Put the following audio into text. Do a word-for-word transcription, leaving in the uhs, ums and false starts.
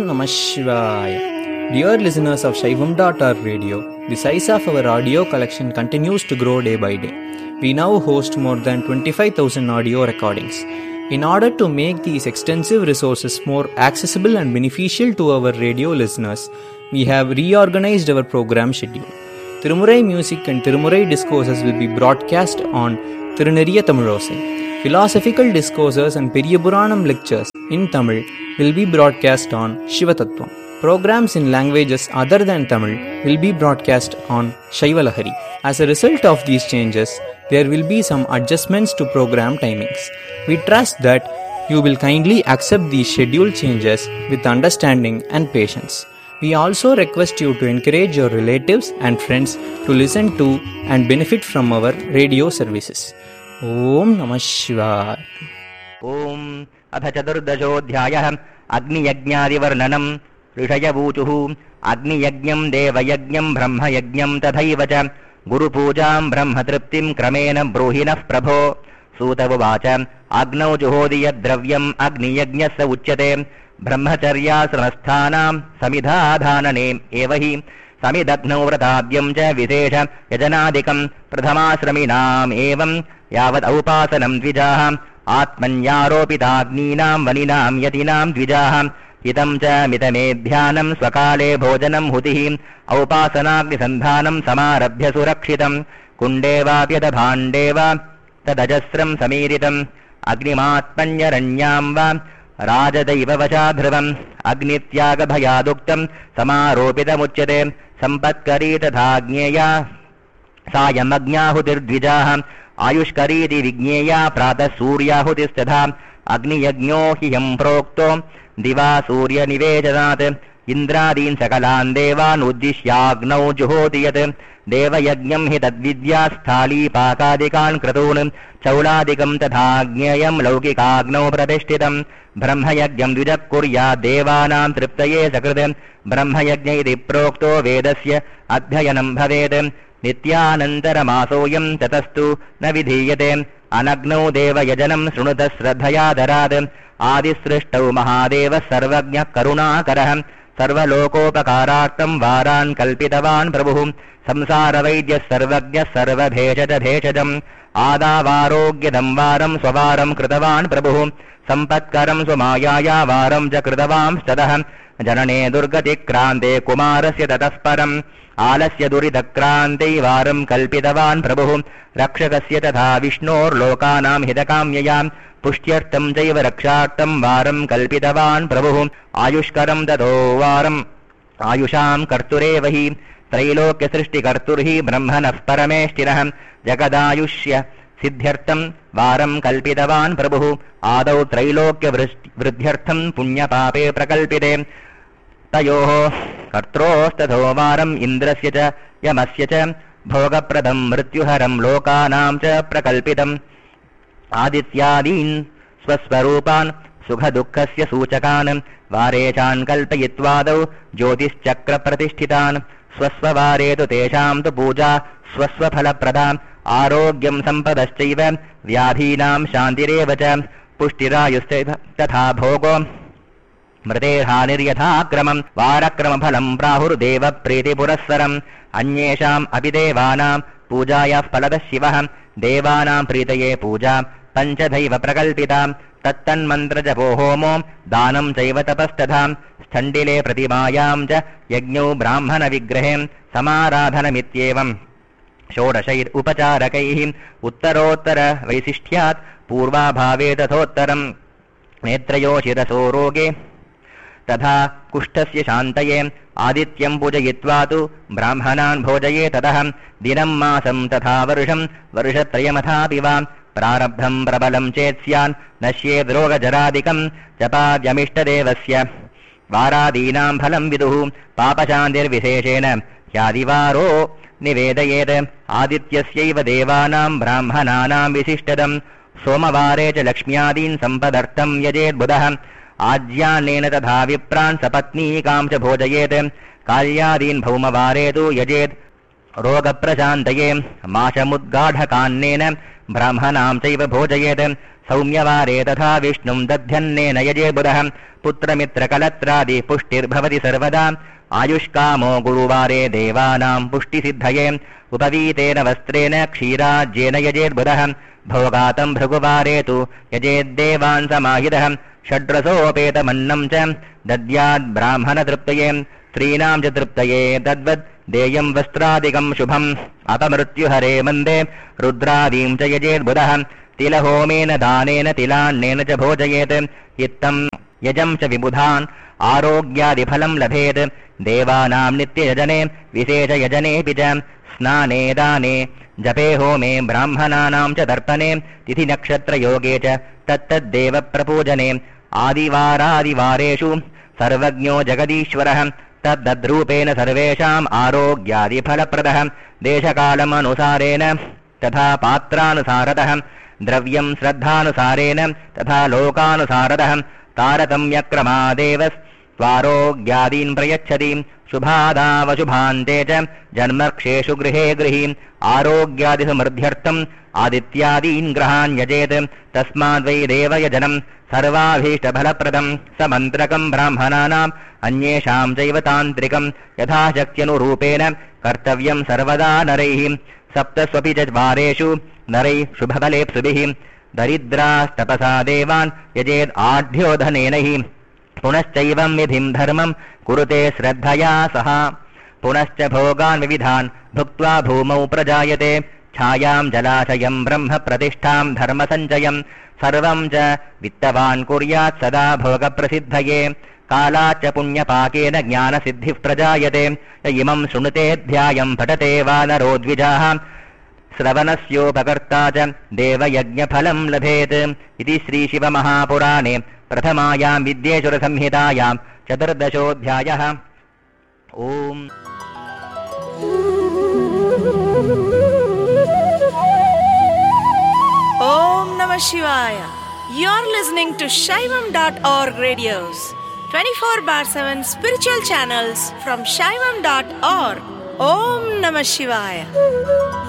Namah Shivaya. Dear listeners of Shaivam dot org radio, the size of our audio collection continues to grow day by day. We now host more than twenty-five thousand audio recordings. In order to make these extensive resources more accessible and beneficial to our radio listeners, we have reorganized our program schedule. Tirumurai music and Tirumurai discourses will be broadcast on Tiruneriya Tamilosai. Philosophical discourses and Periyapuranam lectures in Tamil will be broadcast on Shivatattvam. Programs in languages other than Tamil will be broadcast on Shaivalahari. As a result of these changes, there will be some adjustments to program timings. We trust that you will kindly accept these schedule changes with understanding and patience. We also request you to encourage your relatives and friends to listen to and benefit from our radio services. Om Namah Shivaya. Om अथ चतुर्दशोऽध्यायः अग्नियज्ञादिवर्णनम् ऋषयवूचुः अग्नियज्ञम् देवयज्ञम् ब्रह्मयज्ञम् तथैव च गुरुपूजाम् ब्रह्मतृप्तिम् क्रमेण ब्रूहिणः प्रभो सूत उवाच अग्नौ जुहोति यद्द्रव्यम् अग्नियज्ञस्य उच्यते ब्रह्मचर्याश्रमस्थानाम् समिधाधानने एव हि समिदग्नौ व्रताद्यम् च विशेष यजनादिकम् प्रथमाश्रमिणाम् एवम् यावत् औपासनम् द्विजाः आत्मन्यारोपिताग्नीनाम् वनिनाम् यतीनाम् द्विजाः हितम् च मितमेध्यानम् स्वकाले भोजनम् हुतिः औपासनाग्निसन्धानम् समारभ्य सुरक्षितम् कुण्डे वाप्यत भाण्डे वा तदजस्रम् समीरितम् अग्निमात्मन्यरण्याम् वा राजदैव वशा ध्रुवम् अग्नित्यागभयादुक्तम् समारोपितमुच्यते सम्पत्करी तथा ज्ञेया सायमग्न्याहुतिर्द्विजाः आयुष्करीति विज्ञेया प्रातः सूर्याहुतिस्तथा अग्नियज्ञो हि यम् प्रोक्तो दिवा सूर्यनिवेशनात् इन्द्रादीन् सकलान् देवानुद्दिश्याग्नौ जुहोति यत् देवयज्ञम् हि तद्विद्या स्थालीपाकादिकान् क्रतून् चौलादिकम् तथा ज्ञेयम् लौकिकाग्नौ प्रतिष्ठितम् ब्रह्मयज्ञम् द्विजः कुर्यात् देवानाम् तृप्तये सकृत् ब्रह्मयज्ञ इति प्रोक्तो वेदस्य अध्ययनम् भवेत् नित्यानन्तरमासोऽयम् ततस्तु न विधीयते अनग्नौ देवयजनम् शृणुतः श्रद्धयादरात् आदिसृष्टौ महादेवः सर्वज्ञः करुणाकरः सर्वलोकोपकारार्थम् वारान् कल्पितवान् प्रभुः संसारवैद्यः सर्वज्ञः सर्वभेषज भेषजम् आदावारोग्यदम् वारम् स्ववारम् कृतवान् प्रभुः सम्पत्करम् स्वमायाया वारम् च कृतवांस्ततः जनने दुर्गतिक्रान्ते कुमारस्य ततः परम् आलस्य दुरितक्रान्ते वारम् कल्पितवान् प्रभुः रक्षकस्य तथा विष्णोर्लोकानाम् हितकाम्ययाम् पुष्ट्यर्थम् चैव रक्षार्थम् वारम् कल्पितवान् प्रभुः आयुष्करम् ततो वारम् आयुषाम् कर्तुरेव हि त्रैलोक्यसृष्टिकर्तुर्हि ब्रह्मणः परमेष्टिनः जगदायुष्य सिद्ध्यर्थम् वारम् कल्पितवान् प्रभुः आदौ त्रैलोक्यवृद्ध्यर्थम् पुण्यपापे प्रकल्पिते तयोः कर्त्रोस्तथो वारम् इन्द्रस्य च यमस्य च भोगप्रदम् मृत्युहरम् लोकानाम् च प्रकल्पितम् आदित्यादीन् स्वस्वरूपान् सुखदुःखस्य सूचकान् वारेशान् कल्पयित्वादौ ज्योतिश्चक्रप्रतिष्ठितान् स्वस्ववारे तु तेषाम् तु पूजा स्वस्वफलप्रदा आरोग्यम् सम्पदश्चैव व्याधीनाम् शान्तिरेव च पुष्टिरायुस्ते तथा भोगो मृतेर्हानिर्यथाक्रमम् वारक्रमफलम् प्राहुर्देवप्रीतिपुरःसरम् अन्येषाम् अपि देवानाम् पूजायाः फलदः शिवः देवानाम् प्रीतये पूजा पञ्चधैव प्रकल्पिता तत्तन्मन्त्रजपो होमो दानम् चैव तपस्तथा स्थण्डिले प्रतिमायाम् च यज्ञौ ब्राह्मणविग्रहे समाराधनमित्येवम् षोडशैरुपचारकैः उत्तरोत्तरवैशिष्ट्यात् पूर्वाभावे तथोत्तरम् नेत्रयोशिरसो रोगे तथा कुष्ठस्य शान्तये आदित्यम् पूजयित्वा तु ब्राह्मणान् भोजये ततः दिनम् मासम् तथा वर्षम् वर्षत्रयमथापि वा प्रारब्धम् प्रबलम् चेत् स्यान् नश्येद्रोगजरादिकम् जपाद्यमिष्टदेवस्य वारादीनाम् फलम् विदुः पापशान्तिर्विशेषेण ह्यादिवारो निवेदयेत् आदित्यस्यैव देवानाम् ब्राह्मणानाम् विशिष्टदम् सोमवारे च लक्ष्म्यादीन् सम्पदर्थम् यजेद्बुधः आज्यान्नेन तथा विप्रान् सपत्नीकाम् च भोजयेत् कार्यादीन् भौमवारे तु यजेत् रोगप्रशान्तये माशमुद्गाढकान्नेन ब्राह्मणाम् चैव भोजयेत् सौम्यवारे तथा विष्णुं दध्यन्नेन यजेर्बुधः पुत्रमित्रकलत्रादि पुष्टिर्भवति सर्वदा आयुष्कामो गुरुवारे देवानां पुष्टिसिद्धये उपवीतेन वस्त्रेण क्षीराज्येन यजेर्बुधः भोगातं भृगुवारे तु यजेद्देवान् समाहितः षड्रसोपेतमन्नं च दद्याद्ब्राह्मणतृप्तये स्त्रीणां च तृप्तये तद्वद् देयं वस्त्रादिकं शुभम् अपमृत्युहरे मन्दे रुद्रादीं च यजेर्बुधः तिलहोमेन दानेन तिलान्नेन च भोजयेत् इत्थं यजं च विबुधान् आरोग्यादिफलं लभेत् देवानां नित्ययजने विशेषयजनेऽपि च स्नाने दाने जपे होमे ब्राह्मणानां च तर्पणे तिथिनक्षत्रयोगे च तत्तद्देव प्रपूजने आदिवारादिवारेषु सर्वज्ञो जगदीश्वरः तद्दद्रूपेण सर्वेषाम् आरोग्यादिफलप्रदः देशकालमनुसारेण तथा पात्रानुसारतः द्रव्यं श्रद्धानुसारेण तथा लोकानुसारतः तारतम्यक्रमादेव स्वारोग्यादीन् प्रयच्छति शुभादावशुभान्ते च जन्मक्षेषु गृहे गृही आरोग्यादिसमृद्ध्यर्थम् आदित्यादीन् ग्रहान् यजेत् तस्माद्वै देवयजनं सर्वाभीष्टफलप्रदं समन्त्रकं ब्राह्मणानाम् अन्येषां चैव तान्त्रिकं यथाशक्त्यनुरूपेण कर्तव्यं सर्वदा नरैः सप्तस्वपि च वारेषु नरैः शुभफलेप्सुभिः दरिद्रास्तपसा देवान् यजेत् आढ्योधनेन हि पुनश्चैवं विधिं धर्मं कुरुते श्रद्धया सह पुनश्च भोगान् विविधान् भुक्त्वा भूमौ प्रजायते छायां जलाशयं ब्रह्म प्रतिष्ठां धर्मसञ्चयं सर्वं च वित्तवान् कुर्यात् सदा भोगप्रसिद्धये कालाच्च पुण्यपाकेन ज्ञानसिद्धिः प्रजायते इमं शृणुतेऽध्यायं पठते वा नरो द्विजाः श्रवणस्योपकर्ता च देवयज्ञफलं लभेत् इति श्रीशिवमहापुराणे प्रथमायां विद्येश्वरसंहितायां चतुर्दशोऽध्यायः। ओम् Om Namah Shivaya. You're listening to Shaivam dot org radios, twenty-four bar seven spiritual channels from Shaivam dot org. Om Namah Shivaya.